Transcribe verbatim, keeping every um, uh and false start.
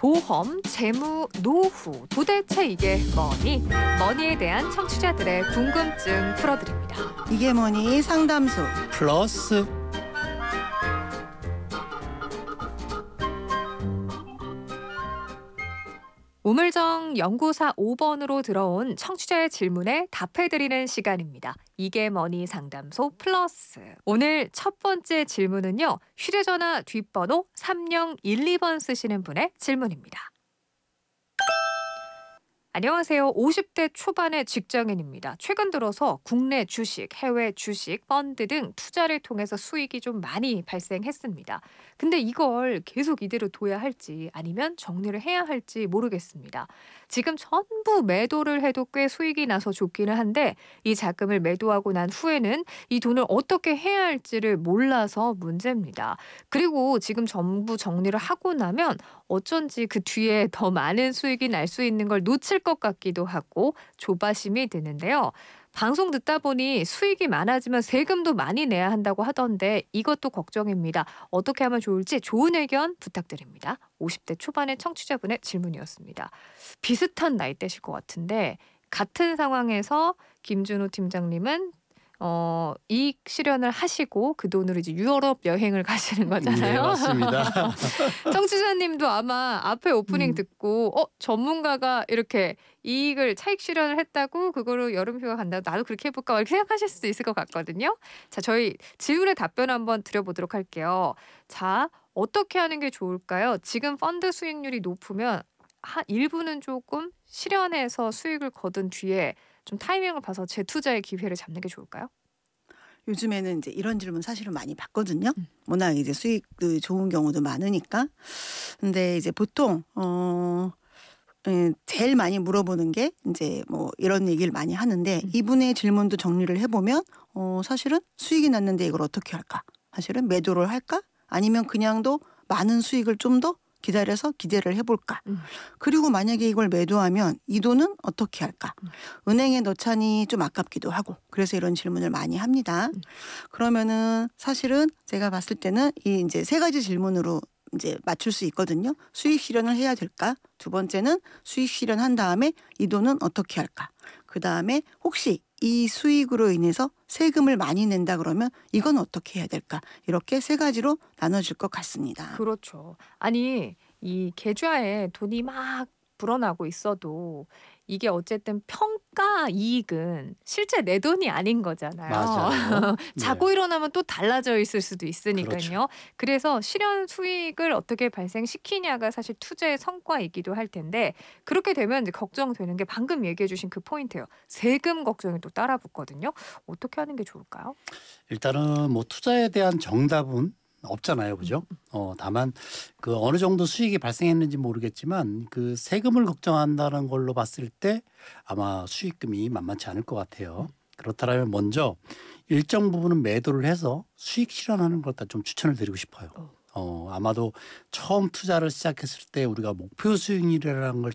보험, 재무, 노후, 도대체 이게 뭐니? 머니에 대한 청취자들의 궁금증 풀어드립니다. 이게 뭐니 상담소. 플러스 우물정 연구사 오 번으로 들어온 청취자의 질문에 답해드리는 시간입니다. 이게 뭐니 상담소 플러스. 오늘 첫 번째 질문은요. 휴대전화 뒷번호 삼공일이 번 쓰시는 분의 질문입니다. 안녕하세요. 오십 대 초반의 직장인입니다. 최근 들어서 국내 주식, 해외 주식, 펀드 등 투자를 통해서 수익이 좀 많이 발생했습니다. 근데 이걸 계속 이대로 둬야 할지 아니면 정리를 해야 할지 모르겠습니다. 지금 전부 매도를 해도 꽤 수익이 나서 좋기는 한데 이 자금을 매도하고 난 후에는 이 돈을 어떻게 해야 할지를 몰라서 문제입니다. 그리고 지금 전부 정리를 하고 나면 어쩐지 그 뒤에 더 많은 수익이 날 수 있는 걸 놓칠 것 같기도 하고 조바심이 드는데요. 방송 듣다 보니 수익이 많아지면 세금도 많이 내야 한다고 하던데 이것도 걱정입니다. 어떻게 하면 좋을지 좋은 의견 부탁드립니다. 오십 대 초반의 청취자분의 질문이었습니다. 비슷한 나이대실 것 같은데 같은 상황에서 김준호 팀장님은 어, 이익 실현을 하시고 그 돈으로 이제 유럽 여행을 가시는 거잖아요. 네, 맞습니다. 청취자님도 아마 앞에 오프닝 음. 듣고 어 전문가가 이렇게 이익을 차익 실현을 했다고 그거로 여름휴가 간다고 나도 그렇게 해볼까 이렇게 생각하실 수도 있을 것 같거든요. 자, 저희 질문에 답변 한번 드려보도록 할게요. 자, 어떻게 하는 게 좋을까요? 지금 펀드 수익률이 높으면 한 일부는 조금 실현해서 수익을 거둔 뒤에 좀 타이밍을 봐서 재투자의 기회를 잡는 게 좋을까요? 요즘에는 이제 이런 질문 사실은 많이 받거든요. 음. 워낙 이제 수익 좋은 경우도 많으니까. 근데 이제 보통 어 예, 제일 많이 물어보는 게 이제 뭐 이런 얘기를 많이 하는데 음. 이분의 질문도 정리를 해보면 어 사실은 수익이 났는데 이걸 어떻게 할까? 사실은 매도를 할까? 아니면 그냥도 많은 수익을 좀 더 기다려서 기대를 해볼까? 음. 그리고 만약에 이걸 매도하면 이 돈은 어떻게 할까? 음. 은행에 넣자니 좀 아깝기도 하고 그래서 이런 질문을 많이 합니다. 음. 그러면은 사실은 제가 봤을 때는 이 이제 세 가지 질문으로 이제 맞출 수 있거든요. 수익 실현을 해야 될까? 두 번째는 수익 실현한 다음에 이 돈은 어떻게 할까? 그 다음에 혹시 이 수익으로 인해서 세금을 많이 낸다 그러면 이건 어떻게 해야 될까? 이렇게 세 가지로 나눠질 것 같습니다. 그렇죠. 아니 이 계좌에 돈이 막 불어나고 있어도 이게 어쨌든 평가 이익은 실제 내 돈이 아닌 거잖아요. 맞아요. 자고 네, 일어나면 또 달라져 있을 수도 그렇죠. 있으니까요. 그래서 실현 수익을 어떻게 발생시키냐가 사실 투자의 성과이기도 할 텐데 그렇게 되면 이제 걱정되는 게 방금 얘기해 주신 그 포인트예요. 세금 걱정이 또 따라 붙거든요. 어떻게 하는 게 좋을까요? 일단은 뭐 투자에 대한 정답은 없잖아요, 음. 그죠? 어, 다만 그 어느 정도 수익이 발생했는지 모르겠지만 그 세금을 걱정한다는 걸로 봤을 때 아마 수익금이 만만치 않을 것 같아요. 그렇다면 먼저 일정 부분은 매도를 해서 수익 실현하는 걸 좀 추천을 드리고 싶어요. 어. 어, 아마도 처음 투자를 시작했을 때 우리가 목표 수익률이라는 걸